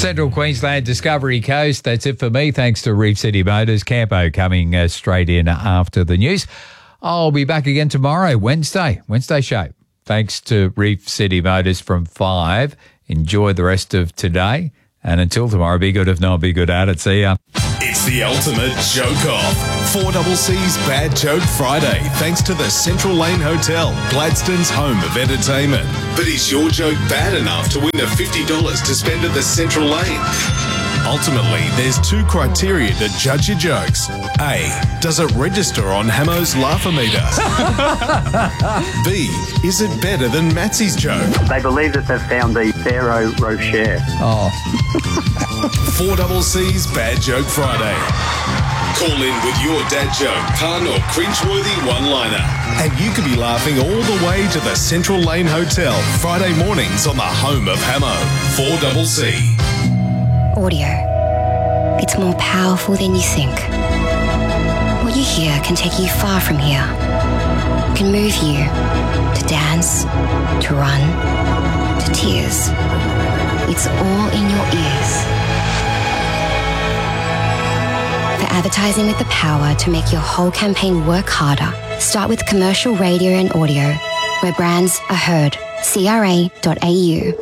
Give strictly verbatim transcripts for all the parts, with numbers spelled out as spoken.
Central Queensland Discovery Coast. That's it for me. Thanks to Reef City Motors. Campo coming uh, straight in after the news. I'll be back again tomorrow, Wednesday, Wednesday show. Thanks to Reef City Motors from five. Enjoy the rest of today. And until tomorrow, be good. If not, be good at it. See ya. It's the ultimate joke-off. four C C's Bad Joke Friday, thanks to the Central Lane Hotel, Gladstone's home of entertainment. But is your joke bad enough to win the fifty dollars to spend at the Central Lane? Ultimately, there's two criteria to judge your jokes. A, does it register on Hamo's Laugh-O-Meter? B, is it better than Matsy's joke? They believe that they've found the Pharaoh Rocher. Oh. four C C's Bad Joke Friday. Call in with your dad joke, pun or cringeworthy one-liner. And you could be laughing all the way to the Central Lane Hotel, Friday mornings on the home of Hamo. four C C. Audio. It's more powerful than you think. What you hear can take you far from here. It can move you to dance, to run, to tears. It's all in your ears. For advertising with the power to make your whole campaign work harder, start with commercial radio and audio, where brands are heard. C R A dot A U.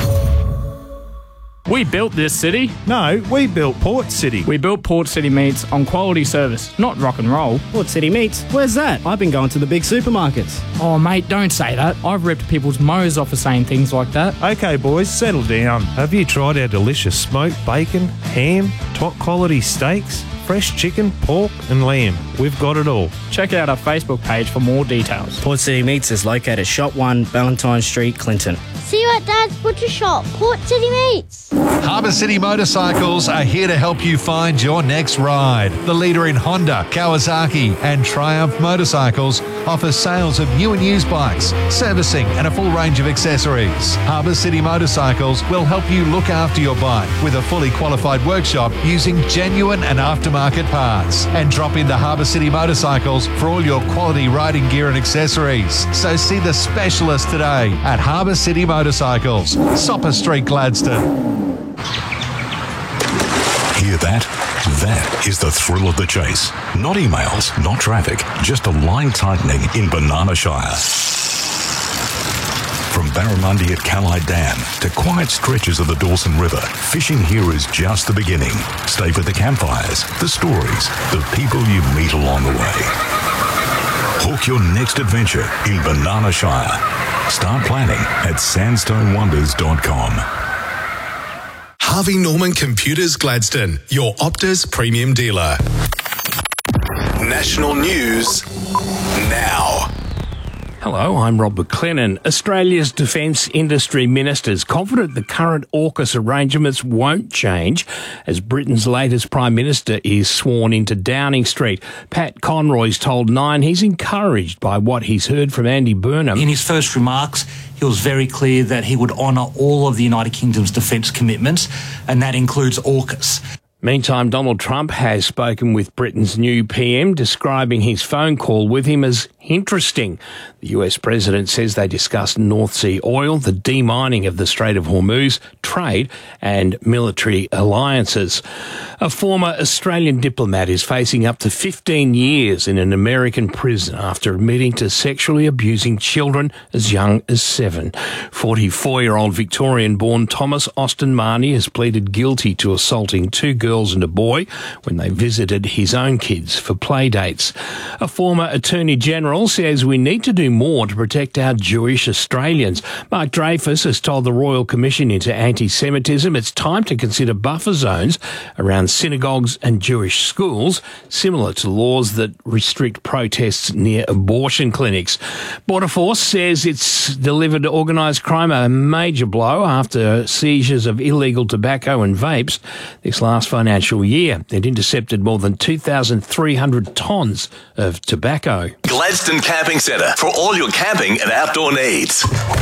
We built this city. No, we built Port City. We built Port City Meats on quality service, not rock and roll. Port City Meats? Where's that? I've been going to the big supermarkets. Oh, mate, don't say that. I've ripped people's mows off for saying things like that. Okay, boys, settle down. Have you tried our delicious smoked bacon, ham, top quality steaks, fresh chicken, pork and lamb? We've got it all. Check out our Facebook page for more details. Port City Meats is located Shop one, Valentine Street, Clinton. See you at Dad's Butcher Shop, Port City Meats. Harbour City Motorcycles are here to help you find your next ride. The leader in Honda, Kawasaki and Triumph motorcycles offers sales of new and used bikes, servicing and a full range of accessories. Harbour City Motorcycles will help you look after your bike with a fully qualified workshop using genuine and aftermarket parts. And drop into Harbour City Motorcycles for all your quality riding gear and accessories. So see the specialist today at Harbour City Motorcycles, Sopper Street, Gladstone. Hear that? That is the thrill of the chase. Not emails, not traffic, just a line tightening in Banana Shire. From Barramundi at Callide Dam to quiet stretches of the Dawson River, fishing here is just the beginning. Stay for the campfires, the stories, the people you meet along the way. Hook your next adventure in Banana Shire. Start planning at sandstone wonders dot com. Harvey Norman Computers Gladstone, your Optus premium dealer. National news now. Hello, I'm Rob McLennan. Australia's Defence Industry Minister is confident the current AUKUS arrangements won't change as Britain's latest Prime Minister is sworn into Downing Street. Pat Conroy's told Nine he's encouraged by what he's heard from Andy Burnham. In his first remarks, he was very clear that he would honour all of the United Kingdom's defence commitments, and that includes AUKUS. Meantime, Donald Trump has spoken with Britain's new P M, describing his phone call with him as interesting. The U S president says they discussed North Sea oil, the demining of the Strait of Hormuz, trade and military alliances. A former Australian diplomat is facing up to fifteen years in an American prison after admitting to sexually abusing children as young as seven. forty-four-year-old Victorian-born Thomas Austin Marnie has pleaded guilty to assaulting two girls and a boy when they visited his own kids for play dates. A former Attorney General says we need to do more to protect our Jewish Australians. Mark Dreyfus has told the Royal Commission into Anti-Semitism it's time to consider buffer zones around synagogues and Jewish schools, similar to laws that restrict protests near abortion clinics. Border Force says it's delivered organised crime a major blow after seizures of illegal tobacco and vapes this last financial year. It intercepted more than two thousand three hundred tonnes of tobacco. Gladstone Camping Centre for all your camping and outdoor needs.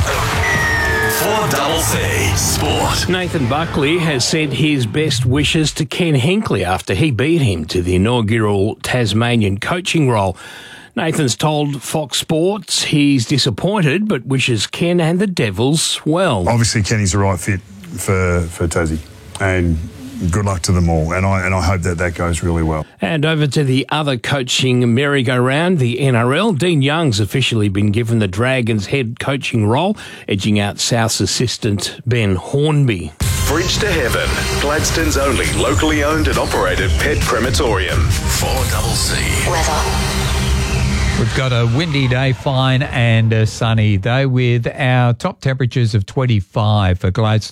four C C Sport. Nathan Buckley has sent his best wishes to Ken Hinkley after he beat him to the inaugural Tasmanian coaching role. Nathan's told Fox Sports he's disappointed but wishes Ken and the Devils well. Obviously, Kenny's the right fit for, for Tassie. and good luck to them all, and I and I hope that that goes really well. And over to the other coaching merry-go-round, the N R L. Dean Young's officially been given the Dragons head coaching role, edging out South's assistant Ben Hornby. Bridge to Heaven, Gladstone's only locally owned and operated pet crematorium. four double C. Weather. We've got a windy day, fine and a sunny day with our top temperatures of twenty-five for Gladstone.